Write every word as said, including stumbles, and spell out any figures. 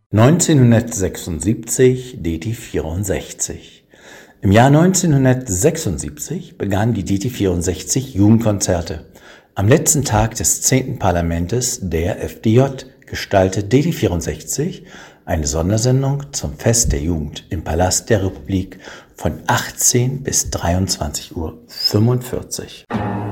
neunzehnhundertsechsundsiebzig, D T vierundsechzig. Im Jahr neunzehnhundertsechsundsiebzig begannen die D T vierundsechzig Jugendkonzerte. Am letzten Tag des zehnten Parlamentes der F D J gestaltet D T vierundsechzig eine Sondersendung zum Fest der Jugend im Palast der Republik von achtzehn bis dreiundzwanzig Uhr fünfundvierzig.